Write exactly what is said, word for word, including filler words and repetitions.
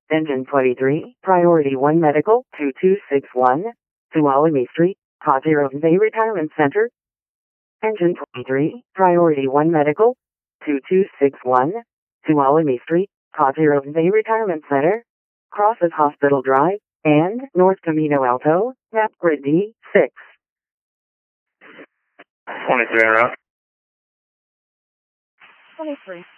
Engine twenty-three, Priority one Medical, two two six one, Tuolumne Street, Hazira Bay Retirement Center. Engine twenty-three, Priority one Medical, two two six one, Tuolumne Street, Hazira Bay Retirement Center. Crosses Hospital Drive, and North Camino Alto, map grid D six. twenty-three en route. twenty-three.